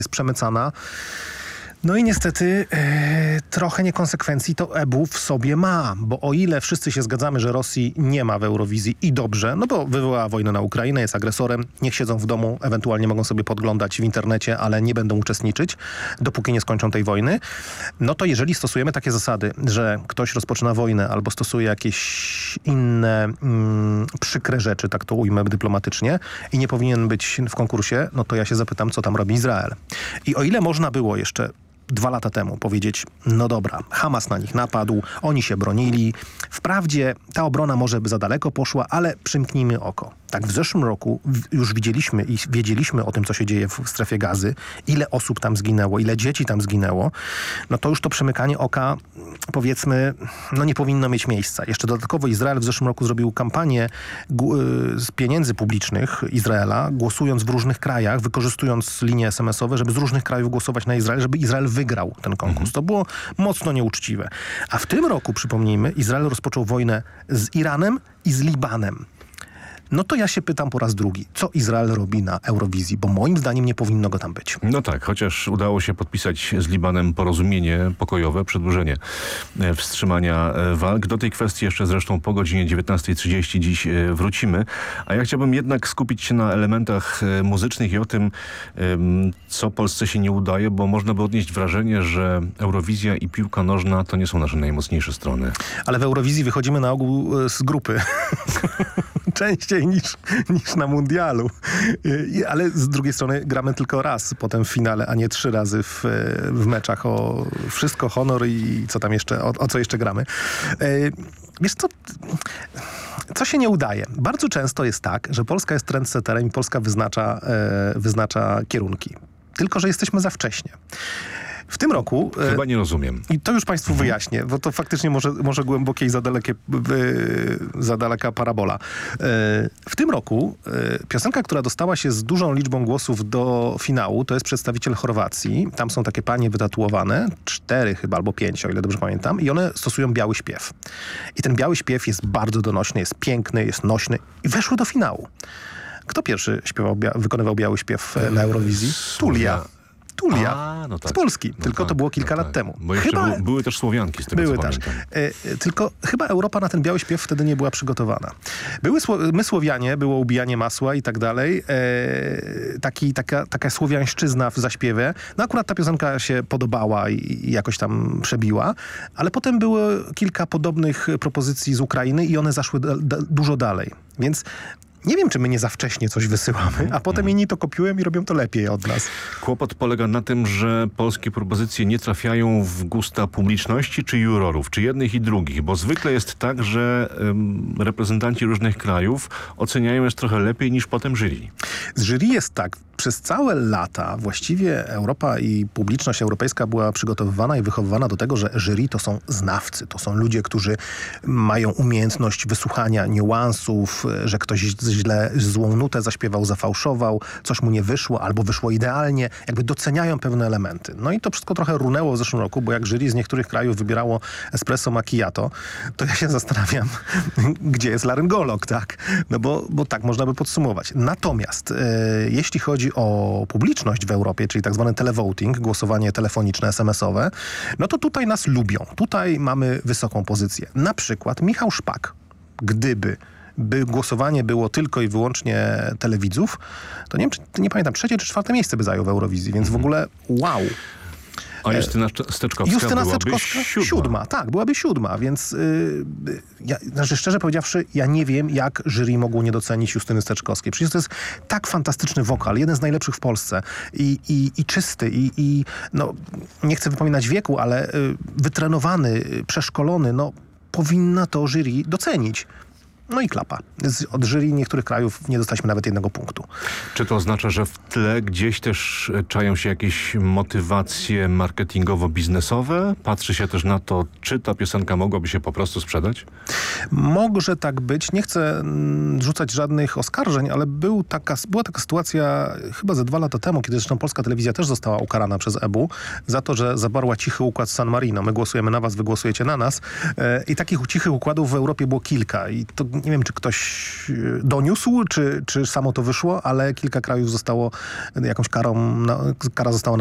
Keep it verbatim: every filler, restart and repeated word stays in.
jest przemycana. No i niestety e, trochę niekonsekwencji to E B U w sobie ma, bo o ile wszyscy się zgadzamy, że Rosji nie ma w Eurowizji i dobrze, no bo wywołała wojnę na Ukrainę, jest agresorem, niech siedzą w domu, ewentualnie mogą sobie podglądać w internecie, ale nie będą uczestniczyć, dopóki nie skończą tej wojny, no to jeżeli stosujemy takie zasady, że ktoś rozpoczyna wojnę albo stosuje jakieś inne mm, przykre rzeczy, tak to ujmę dyplomatycznie, i nie powinien być w konkursie, no to ja się zapytam, co tam robi Izrael. I o ile można było jeszcze dwa lata temu powiedzieć, no dobra, Hamas na nich napadł, oni się bronili. Wprawdzie ta obrona może by za daleko poszła, ale przymknijmy oko. Tak w zeszłym roku już widzieliśmy i wiedzieliśmy o tym, co się dzieje w strefie Gazy, ile osób tam zginęło, ile dzieci tam zginęło, no to już to przymykanie oka, powiedzmy, no nie powinno mieć miejsca. Jeszcze dodatkowo Izrael w zeszłym roku zrobił kampanię z pieniędzy publicznych Izraela, głosując w różnych krajach, wykorzystując linie es em esowe, żeby z różnych krajów głosować na Izrael, żeby Izrael wygrał ten konkurs. Mhm. To było mocno nieuczciwe. A w tym roku, przypomnijmy, Izrael rozpoczął wojnę z Iranem i z Libanem. No to ja się pytam po raz drugi, co Izrael robi na Eurowizji, bo moim zdaniem nie powinno go tam być. No tak, chociaż udało się podpisać z Libanem porozumienie pokojowe, przedłużenie wstrzymania walk. Do tej kwestii jeszcze zresztą po godzinie dziewiętnastej trzydzieści dziś wrócimy. A ja chciałbym jednak skupić się na elementach muzycznych i o tym, co Polsce się nie udaje, bo można by odnieść wrażenie, że Eurowizja i piłka nożna to nie są nasze najmocniejsze strony. Ale w Eurowizji wychodzimy na ogół z grupy. Częściej niż, niż na mundialu. I, ale z drugiej strony gramy tylko raz potem w finale, a nie trzy razy w, w meczach o wszystko, honor i co tam jeszcze, o, o co jeszcze gramy. E, wiesz co, co się nie udaje? Bardzo często jest tak, że Polska jest trendsetterem i Polska wyznacza, e, wyznacza kierunki. Tylko że jesteśmy za wcześnie. W tym roku... Chyba nie rozumiem. I to już Państwu mhm. wyjaśnię, bo to faktycznie może, może głębokie i za, dalekie, za daleka parabola. W tym roku piosenka, która dostała się z dużą liczbą głosów do finału, to jest przedstawiciel Chorwacji. Tam są takie panie wytatuowane, cztery chyba albo pięć, o ile dobrze pamiętam, i one stosują biały śpiew. I ten biały śpiew jest bardzo donośny, jest piękny, jest nośny i weszły do finału. Kto pierwszy śpiewał, bia- wykonywał biały śpiew na Eurowizji? Tulia. Tulia A, no tak. z Polski. No tylko tak, to było kilka no lat tak. temu. Bo jeszcze chyba... były, były też Słowianki z tego, były co też. pamiętam. E, tylko chyba Europa na ten biały śpiew wtedy nie była przygotowana. Były Sło- my Słowianie, było ubijanie masła i tak dalej. E, taki, taka, taka słowiańszczyzna w zaśpiewie. No akurat ta piosenka się podobała i, i jakoś tam przebiła. Ale potem było kilka podobnych propozycji z Ukrainy i one zaszły da, da, dużo dalej. Więc... Nie wiem, czy my nie za wcześnie coś wysyłamy, a potem inni to kopiują i robią to lepiej od nas. Kłopot polega na tym, że polskie propozycje nie trafiają w gusta publiczności czy jurorów, czy jednych i drugich, bo zwykle jest tak, że ym, reprezentanci różnych krajów oceniają je trochę lepiej niż potem jury. Z jury jest tak. Przez całe lata właściwie Europa i publiczność europejska była przygotowywana i wychowywana do tego, że jury to są znawcy, to są ludzie, którzy mają umiejętność wysłuchania niuansów, że ktoś źle, złą nutę zaśpiewał, zafałszował, coś mu nie wyszło albo wyszło idealnie, jakby doceniają pewne elementy. No i to wszystko trochę runęło w zeszłym roku, bo jak jury z niektórych krajów wybierało espresso macchiato, to ja się zastanawiam, gdzie jest laryngolog, tak? No bo, bo tak można by podsumować. Natomiast e, jeśli chodzi o publiczność w Europie, czyli tak zwany televoting, głosowanie telefoniczne, es em esowe, no to tutaj nas lubią. Tutaj mamy wysoką pozycję. Na przykład Michał Szpak, gdyby by głosowanie było tylko i wyłącznie telewidzów, to nie wiem, czy, nie pamiętam, trzecie czy czwarte miejsce by zajął w Eurowizji, więc w ogóle wow. A Justyna Steczkowska Justyna byłaby Steczkowska siódma. siódma. Tak, byłaby siódma, więc yy, ja, znaczy szczerze powiedziawszy, ja nie wiem, jak jury mogło nie docenić Justyny Steczkowskiej. Przecież to jest tak fantastyczny wokal, jeden z najlepszych w Polsce i, i, i czysty i, i no, nie chcę wypominać wieku, ale yy, wytrenowany, przeszkolony, no powinna to jury docenić. No i klapa. Z, od jury niektórych krajów nie dostaliśmy nawet jednego punktu. Czy to oznacza, że w tle gdzieś też czają się jakieś motywacje marketingowo-biznesowe? Patrzy się też na to, czy ta piosenka mogłaby się po prostu sprzedać? Może tak być. Nie chcę mm, rzucać żadnych oskarżeń, ale był taka, była taka sytuacja chyba ze dwa lata temu, kiedy zresztą polska telewizja też została ukarana przez E B U za to, że zabarła cichy układ z San Marino. My głosujemy na was, wy głosujecie na nas. E, I takich cichych układów w Europie było kilka. I to nie wiem, czy ktoś doniósł, czy, czy samo to wyszło, ale kilka krajów zostało jakąś karą, kara została